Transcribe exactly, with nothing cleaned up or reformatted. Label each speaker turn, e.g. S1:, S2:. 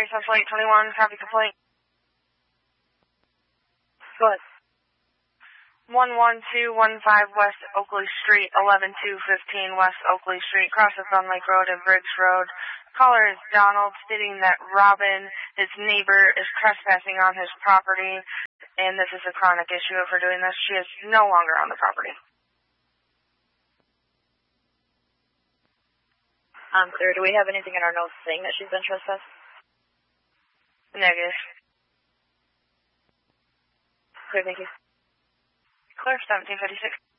S1: Missouri, Central eight twenty-one, copy complaint.
S2: Go ahead.
S1: one one two one five West Oakley Street, eleven two fifteen West Oakley Street, crosses on Lake Road and Briggs Road. Caller is Donald, stating that Robin, his neighbor, is trespassing on his property, and this is a chronic issue of her doing this. She is no longer on the property.
S2: Um, sir, do we have anything in our notes saying that she's been trespassed?
S1: Negative.
S2: Clear, thank you.
S1: Clear, seventeen fifty-six.